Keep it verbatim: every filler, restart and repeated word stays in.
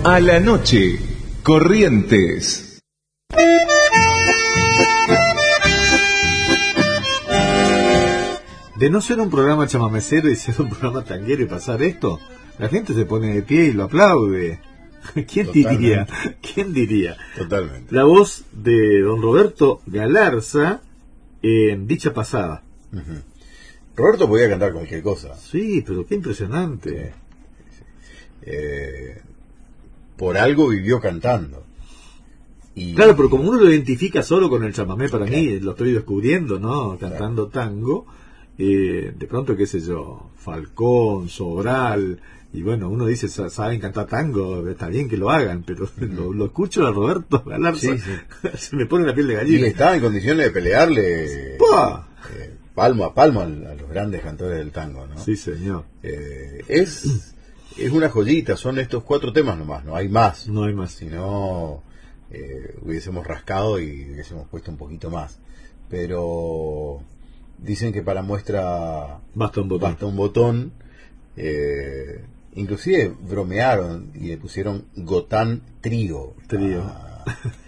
A la noche, Corrientes. De no ser un programa chamamecero y ser un programa tanguero y pasar esto, la gente se pone de pie y lo aplaude. ¿Quién Totalmente. diría? ¿Quién diría? Totalmente. La voz de don Roberto Galarza en Dicha Pasada. Uh-huh. Roberto podía cantar cualquier cosa. Sí, pero qué impresionante. Sí, sí. Eh, por algo vivió cantando. Y, claro, pero como uno lo identifica solo con el chamamé, para claro. mí, lo estoy descubriendo, ¿no? Cantando claro. tango, eh, de pronto, qué sé yo, Falcón, Sobral, y bueno, uno dice, saben cantar tango, está bien que lo hagan, pero uh-huh. lo, lo escucho a Roberto Galarza, sí, sí. se me pone la piel de gallina. Y estaba en condiciones de pelearle eh, palmo a palmo a, a los grandes cantores del tango, ¿no? Sí, señor. Eh, es, es una joyita, son estos cuatro temas nomás, no hay más. No hay más. Si no, eh, hubiésemos rascado y hubiésemos puesto un poquito más. Pero dicen que para muestra basta un botón. Basta un botón. Eh, inclusive bromearon y le pusieron Gotán Trío Trío. A,